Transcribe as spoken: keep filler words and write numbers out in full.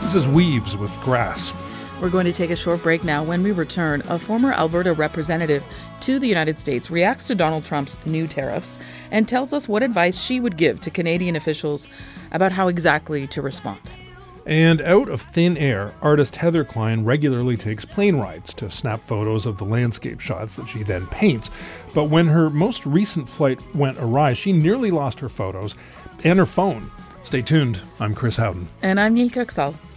This is Weaves with Grass. We're going to take a short break now. When we return, a former Alberta representative to the United States reacts to Donald Trump's new tariffs and tells us what advice she would give to Canadian officials about how exactly to respond. And out of thin air, artist Heather Klein regularly takes plane rides to snap photos of the landscape shots that she then paints. But when her most recent flight went awry, she nearly lost her photos and her phone. Stay tuned. I'm Chris Howden. And I'm Neil Kirksall.